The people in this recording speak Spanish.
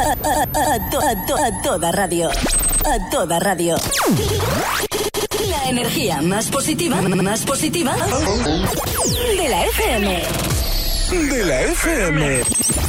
A toda radio. A toda radio. La energía más positiva de la FM. De la FM.